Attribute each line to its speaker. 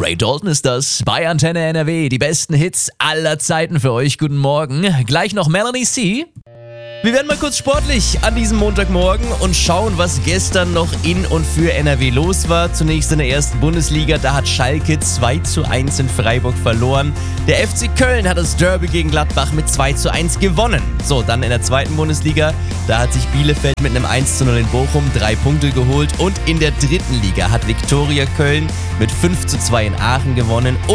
Speaker 1: Ray Dalton ist das bei Antenne NRW. Die besten Hits aller Zeiten für euch. Guten Morgen. Gleich noch Melanie C. Wir werden mal kurz sportlich an diesem Montagmorgen und schauen, was gestern noch in und für NRW los war. Zunächst in der ersten Bundesliga, da hat Schalke 2:1 in Freiburg verloren. Der FC Köln hat das Derby gegen Gladbach mit 2:1 gewonnen. So, dann in der zweiten Bundesliga, da hat sich Bielefeld mit einem 1:0 in Bochum 3 Punkte geholt. Und in der dritten Liga hat Viktoria Köln mit 5:2 in Aachen gewonnen.